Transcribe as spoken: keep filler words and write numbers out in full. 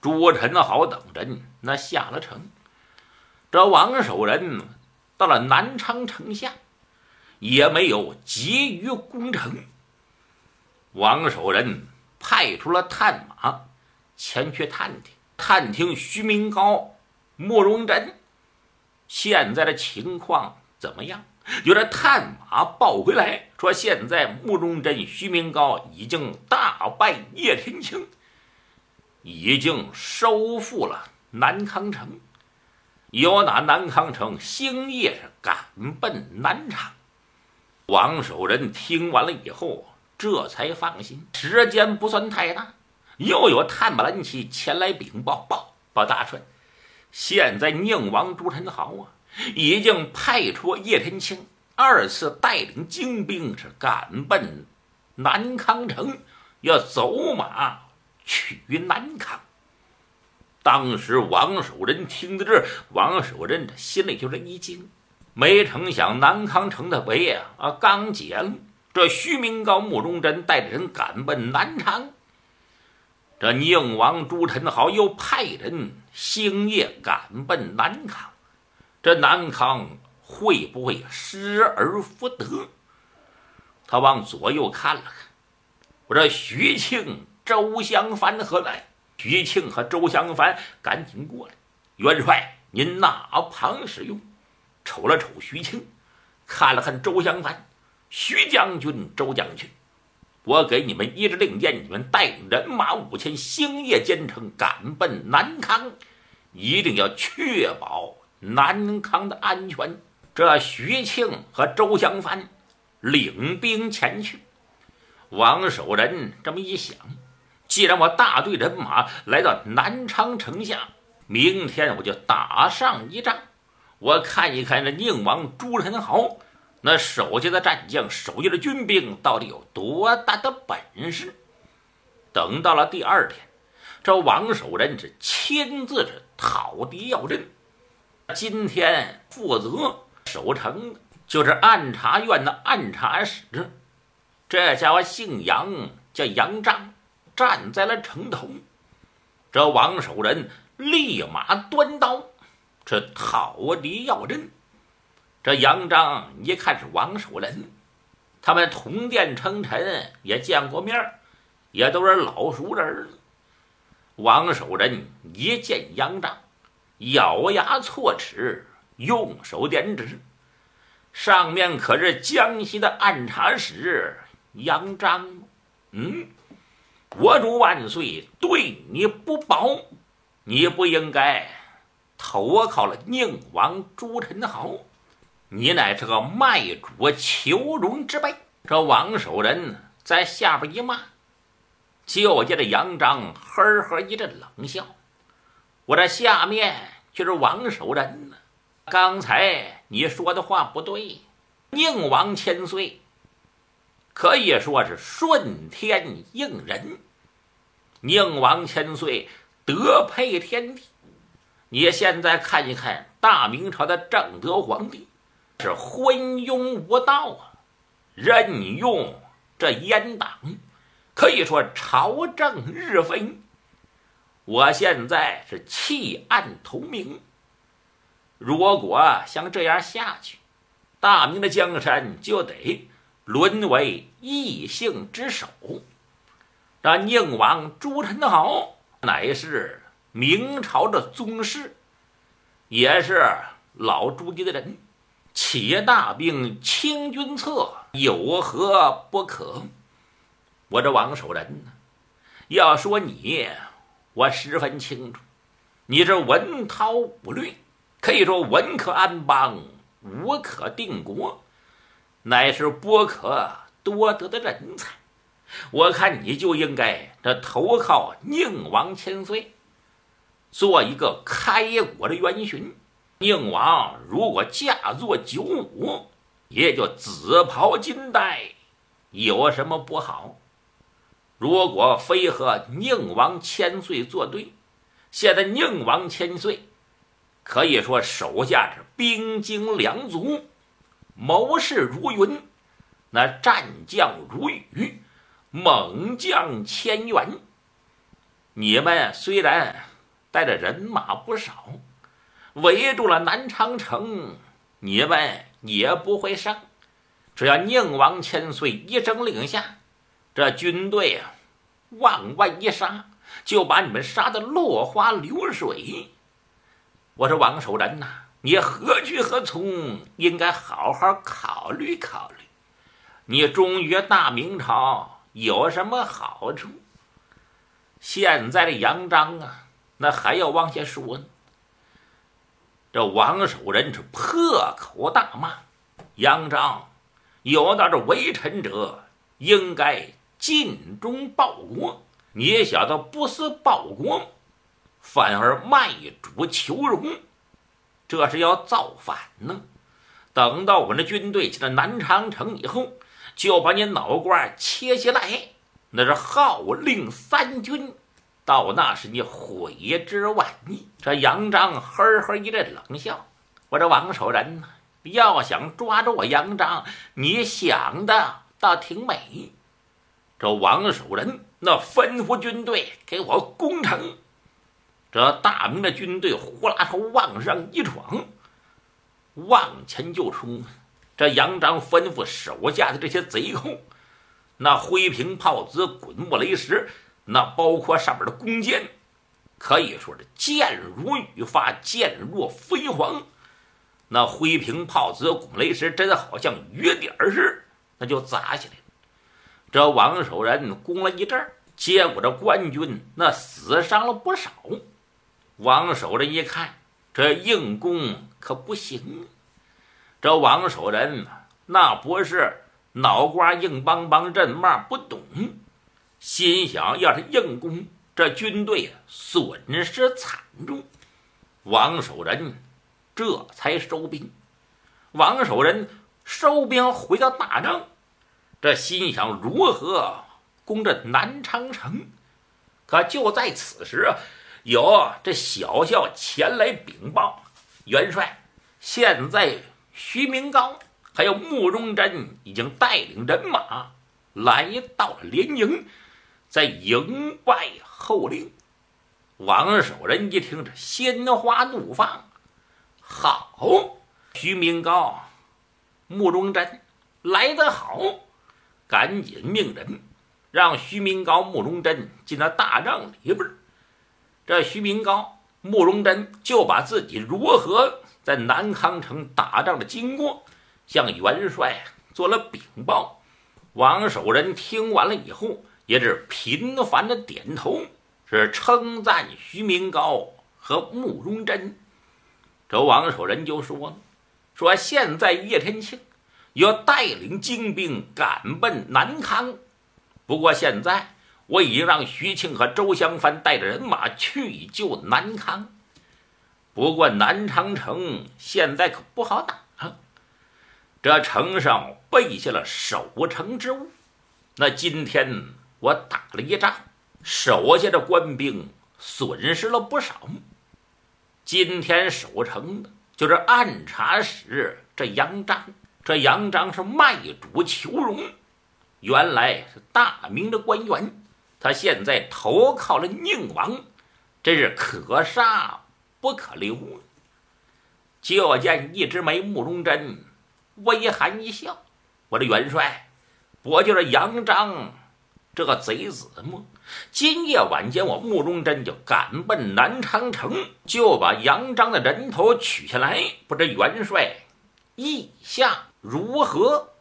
朱宸濠等人那下了城。这王守仁到了南昌城下，也没有急于攻城。王守仁派出了探马前去探听，探听徐明高、慕容珍现在的情况怎么样。有这探马报回来说，现在慕容珍、徐明高已经大败叶天青，已经收复了南康城，由那南康城星夜是赶奔南昌。王守仁听完了以后，这才放心，时间不算太大。又有探马蓝旗前来禀报，报报大帅，现在宁王朱宸濠啊，已经派出叶天青二次带领精兵是赶奔南康城，要走马取南康。当时王守仁听到这儿，王守仁这心里就是一惊，没成想南康城的围啊啊刚解了，这徐明高、慕容珍带着人赶奔南昌，这宁王朱宸濠又派人星夜赶奔南康，这南康会不会失而复得？他往左右看了看，我这徐庆、周襄藩何来？徐庆和周襄藩赶紧过来，元帅您哪旁使用？瞅了瞅徐庆，看了看周襄藩，徐将军、周将军，我给你们一支令箭，你们带人马五千，星夜兼程赶奔南康，一定要确保南康的安全。这徐庆和周襄藩领兵前去。王守仁这么一想，既然我大队人马来到南昌城下，明天我就打上一仗，我看一看那宁王朱宸濠那手下的战将、手下的军兵到底有多大的本事。等到了第二天，这王守仁是亲自是讨敌要阵。今天负责守城的就是按察院的按察使，这家伙姓杨，叫杨章，站在了城头。这王守仁立马端刀，这讨敌要阵。这杨章一看是王守仁，他们同殿称臣，也见过面，也都是老熟人了。王守仁一见杨章，咬牙错齿，用手点指，上面可是江西的按察使杨章。嗯，国主万岁，对你不薄，你不应该投靠了宁王朱宸濠，你乃是个卖主求荣之辈。这王守仁在下边一骂，就见这杨章呵呵一阵冷笑。我这下面就是王守仁呢，刚才你说的话不对，宁王千岁可以说是顺天应人，宁王千岁德配天地。你现在看一看大明朝的正德皇帝是昏庸无道啊，任用这阉党，可以说朝政日非。我现在是弃暗投明，如果像这样下去，大明的江山就得沦为异姓之手。这宁王朱宸濠乃是明朝的宗室，也是老朱家的人，起大兵清君侧，有何不可？我这王守仁呢，要说你，我十分清楚，你这文韬武略，可以说文可安邦，武可定国，乃是波可多得的人才。我看你就应该这投靠宁王千岁，做一个开国的元勋。宁王如果嫁作九五，也就紫袍金带，有什么不好？如果非和宁王千岁作对，现在宁王千岁可以说手下是兵精粮足，谋士如云，那战将如雨，猛将千员。你们虽然带着人马不少，围住了南昌城，你们也不会胜。只要宁王千岁一声令下，这军队啊往外一杀，就把你们杀得落花流水。我说王守仁呐、啊，你何去何从？应该好好考虑考虑。你忠于大明朝有什么好处？现在的杨章啊，那还要往下说呢。这王守仁是破口大骂杨章，有道这为臣者应该尽忠报国，你小子不思报国，反而卖主求荣，这是要造反呢。等到我们的军队进了南昌城以后，就把你脑瓜切下来，那是号令三军，到那时你悔之晚矣。这杨章呵呵一阵冷笑，我这王守仁呢，要想抓住我杨章，你想的倒挺美。这王守仁那吩咐军队给我攻城，这大明的军队呼啦朝往上一闯，往前就冲。这杨章吩咐手下的这些贼寇，那灰瓶炮子滚木雷石，那包括上面的弓箭，可以说是箭如雨发，箭若飞蝗。那灰瓶炮子滚雷石真好像雨点似的，那就砸下来了。这王守仁攻了一阵，结果这官军那死伤了不少。王守仁一看，这硬攻可不行。这王守仁那不是脑瓜硬邦邦，人骂不懂，心想要是硬攻，这军队损失惨重。王守仁这才收兵。王守仁收兵回到大帐，这心想如何攻这南昌城。可就在此时，有这小校前来禀报，元帅，现在徐明高还有慕容真已经带领人马来到了连营，在营外候令。王守仁一听，这鲜花怒放，好，徐明高、慕容真来得好，赶紧命人让徐明高、慕容真进到大帐里边。这徐明高、慕容真就把自己如何在南康城打仗的经过向元帅做了禀报。王守仁听完了以后，也是频繁的点头，是称赞徐明高和慕容真。这王守仁就说了，说现在叶天庆要带领精兵赶奔南康，不过现在我已经让徐庆和周襄藩带着人马去救南康，不过南昌城现在可不好打，这城上备下了守城之物。那今天我打了一仗，手下的官兵损失了不少。今天守城的就是按察使这杨章，这杨章是卖主求荣，原来是大明的官员，他现在投靠了宁王，真是可杀不可留。就见一枝梅慕容真微含一笑，我的元帅，不就是杨章这个贼子吗？今夜晚间我慕容真就赶奔南昌城，就把杨章的人头取下来，不知元帅意下如何？